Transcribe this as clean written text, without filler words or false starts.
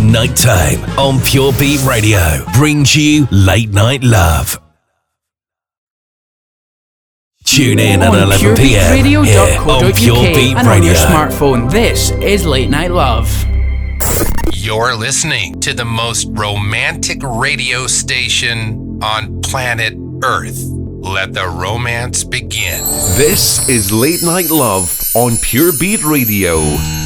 Nighttime on Pure Beat Radio brings you Late Night Love. Tune in at 11 p.m. here on Pure Beat and Radio. On your smartphone. This is Late Night Love. You're listening to the most romantic radio station on planet Earth. Let the romance begin. This is Late Night Love on Pure Beat Radio.